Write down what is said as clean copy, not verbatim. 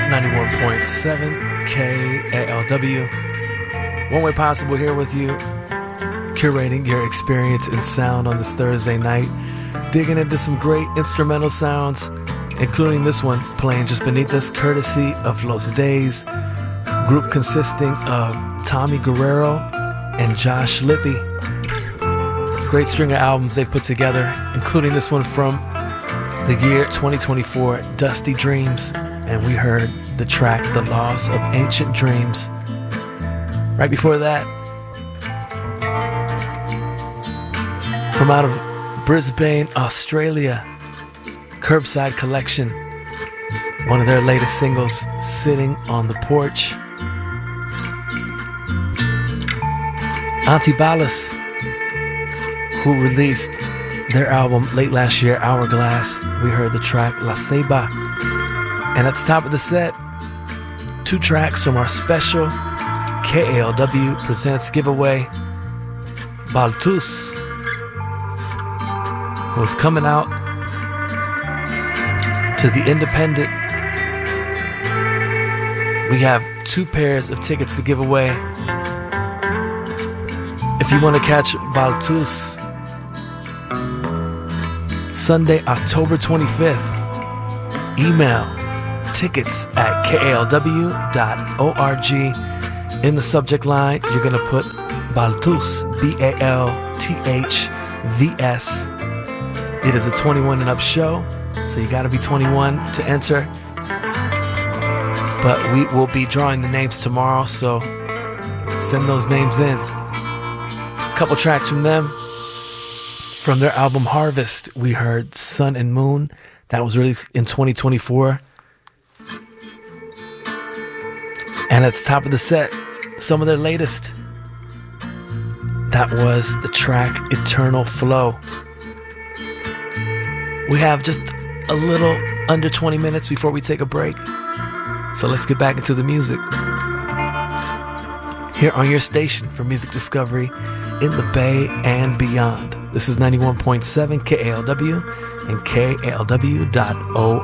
91.7 KALW. One Way Possible here with you, curating your experience in sound on this Thursday night, digging into some great instrumental sounds, including this one playing just beneath us, courtesy of Los Days, group consisting of Tommy Guerrero and Josh Lippy. Great string of albums they've put together, including this one from the year 2024, Dusty Dreams, and we heard the track The Loss of Ancient Dreams. Right before that, from out of Brisbane, Australia, Curbside Collection, one of their latest singles, Sitting on the Porch. Antibalas, who released their album late last year, Hourglass, we heard the track La Ceiba. And at the top of the set, two tracks from our special KALW Presents giveaway. Baltus, who is coming out to the Independent. We have 2 pairs of tickets to give away. If you want to catch Baltus Sunday, October 25th, email tickets@kalw.org. In the subject line, you're going to put Baltus, BALTHVS. It is a 21 and up show, so you got to be 21 to enter. But we will be drawing the names tomorrow, so send those names in. A couple tracks from them. From their album Harvest, we heard Sun and Moon. That was released in 2024. And at the top of the set, some of their latest. That was the track Eternal Flow. We have just a little under 20 minutes before we take a break. So let's get back into the music. Here on your station for music discovery in the Bay and beyond. This is 91.7 KALW and KALW.org.